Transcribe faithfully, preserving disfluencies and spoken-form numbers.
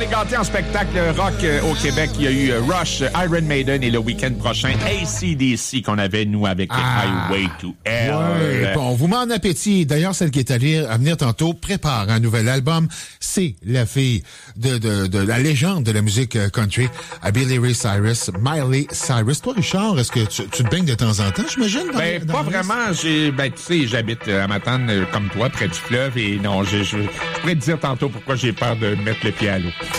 été gâtés en spectacle rock euh, au Québec. Il y a eu euh, Rush, Iron Maiden et le week-end prochain, A C D C qu'on avait, nous, avec Ah. Highway to Hell. Ouais, bon, on vous met en appétit. D'ailleurs, celle qui est allée à venir tantôt prépare un nouvel album. C'est la fille de, de, de la légende de la musique country, à Billy Ray Cyrus, Miley Cyrus. Toi, Richard, est-ce que tu, tu te baignes de temps en temps, j'imagine? Dans, Ben, dans pas la vraiment. J'ai, ben, tu sais, j'habite à Matane, euh, comme toi, près du fleuve, et non, je, je, je pourrais te dire tantôt pourquoi j'ai peur de mettre le pied à l'eau.